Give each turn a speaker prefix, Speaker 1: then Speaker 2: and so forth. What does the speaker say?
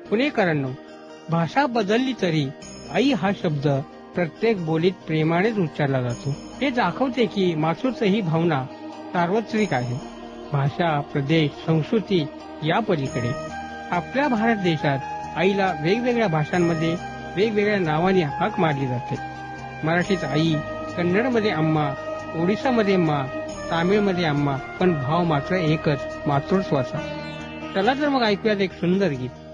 Speaker 1: पुणेकरांनो, भाषा बदलली तरी आई हा शब्द प्रत्येक बोलीत प्रेमानेच उच्चारला जातो. हे दाखवते की मातृत्व ही भावना सार्वत्रिक आहे. भाषा, प्रदेश, संस्कृती या पलीकडे आपल्या भारत देशात आईला वेगवेगळ्या भाषांमध्ये वेगवेगळ्या नावाने हाक मारली जाते. मराठीत आई, कन्नडमध्ये अम्मा, ओडिसामध्ये मा, तामिळमध्ये अम्मा, पण भाव मात्र एकच, मातृत्वाचा. चला तर मग ऐकूयात एक सुंदर गीत.